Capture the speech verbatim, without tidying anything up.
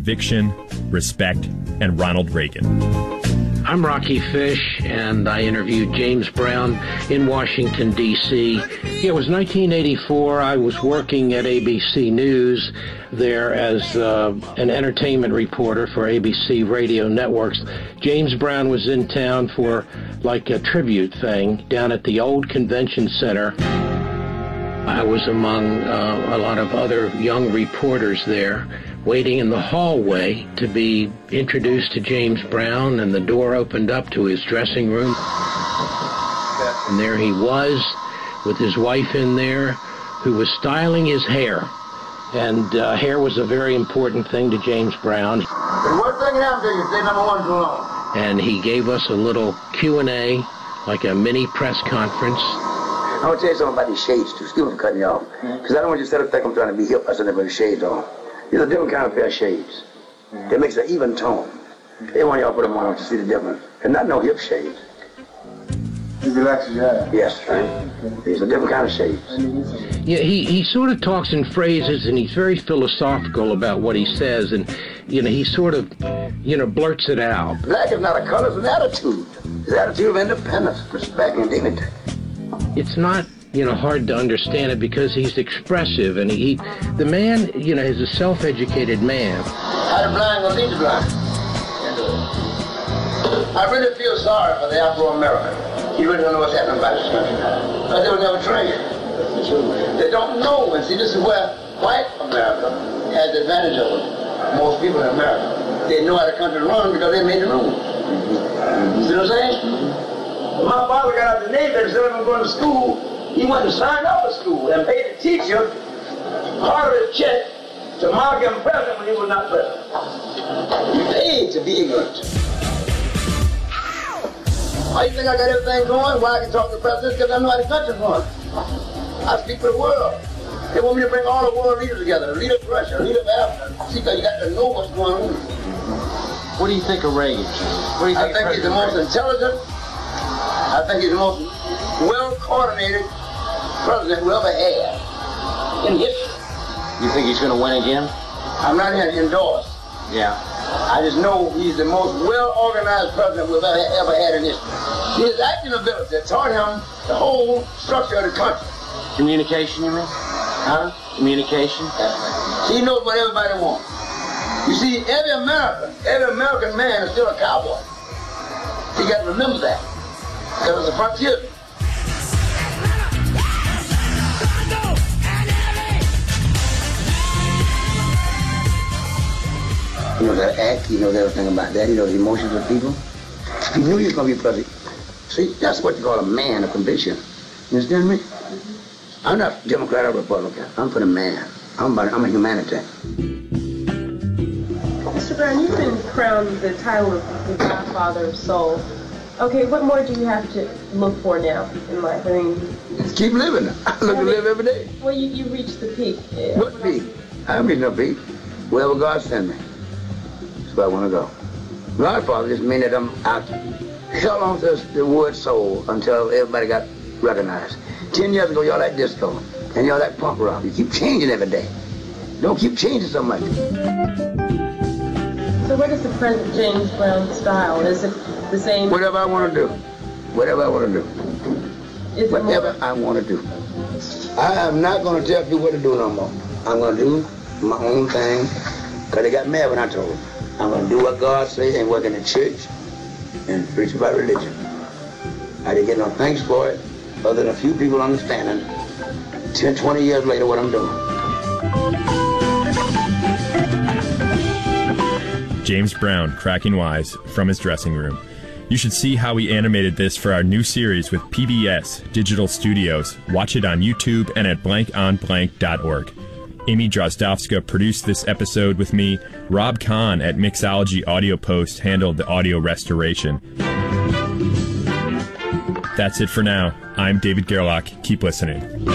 conviction, respect, and Ronald Reagan. I'm Rocky Fish, and I interviewed James Brown in Washington, D C Yeah, it was nineteen eighty-four. I was working at A B C News there as uh, an entertainment reporter for A B C Radio Networks. James Brown was in town for like a tribute thing down at the old convention center. I was among uh, a lot of other young reporters there, waiting in the hallway to be introduced to James Brown, and the door opened up to his dressing room. And there he was with his wife in there, who was styling his hair. And uh, hair was a very important thing to James Brown. The worst thing happened to you, stay number one too long. And he gave us a little Q and A, like a mini press conference. I want to tell you something about these shades, too. Excuse me for cutting you off. Because I don't want you to set up think I'm trying to be hip. I said never shades on. These are different kind of pair of shades. It makes an even tone. Every one of y'all put them on to see the difference. And not no hip shades. It relaxes your eye. Yes, right. These are different kind of shades. Yeah, he, he sort of talks in phrases, and he's very philosophical about what he says, and, you know, he sort of, you know, blurts it out. Black is not a color, it's an attitude. It's an attitude of independence, respect, and dignity. It's not, you know, hard to understand it because he's expressive, and he, the man, you know, is a self-educated man. How the blind gonna lead the blind? I really feel sorry for the Afro-American. You really don't know what's happening about this country now. Because they were never trained. They don't know, and see, this is where white America has the advantage over most people in America. They know how the country runs because they made the rules. You see what I'm saying? When my father got out the Navy and instead of him going to school, he went and signed up for school and paid the teacher part of his check to mark him present when he was not present. He paid to be ignorant. Why you think I got everything going? Why I can talk to the president? Because I know how the country's going. I speak for the world. They want me to bring all the world leaders together, the leader of Russia, the leader of Africa. See, because you got to know what's going on. What do you think of Reagan? What do you think I think he's the most intelligent, I think he's the most well-coordinated president we ever had in history. You think he's going to win again? I'm not here to endorse. Yeah. I just know he's the most well-organized president we've ever, ever had in history. His acting ability taught him the whole structure of the country. Communication, you mean? Huh? Communication? He knows what everybody wants. You see, every American, every American man is still a cowboy. You got to remember that. There was a frontier. He knows how to act, he knows everything about that, he knows the emotions of people. He knew he was going to be president. See, that's what you call a man of conviction. You understand me? I'm not Democrat or Republican. I'm for the man. I'm, about, I'm a humanitarian. Mister Brown, you've been crowned the title of the Godfather of Soul. Okay, what more do you have to look for now in life? I mean, just keep living. I look to live every day. Well, you, you reached the peak. Yeah. What peak? I haven't reached no peak. Wherever God send me, that's where I want to go. Godfather just means that I'm out. Held on to the word soul until everybody got recognized. Ten years ago, y'all like disco, and y'all like punk rock. You keep changing every day. Don't keep changing so much. So what is the present James Brown style? Is it the same? Whatever I want to do. Whatever I want to do. Is Whatever more... I want to do. I am not going to tell people what to do no more. I'm going to do my own thing, because they got mad when I told them. I'm going to do what God says and work in the church and preach about religion. I didn't get no thanks for it, other than a few people understanding ten, twenty years later what I'm doing. James Brown, cracking wise from his dressing room. You should see how he animated this for our new series with P B S Digital Studios. Watch it on YouTube and at blank on blank dot org. Amy Drozdowska produced this episode with me. Rob Kahn at Mixology Audio Post handled the audio restoration. That's it for now. I'm David Gerlach. Keep listening.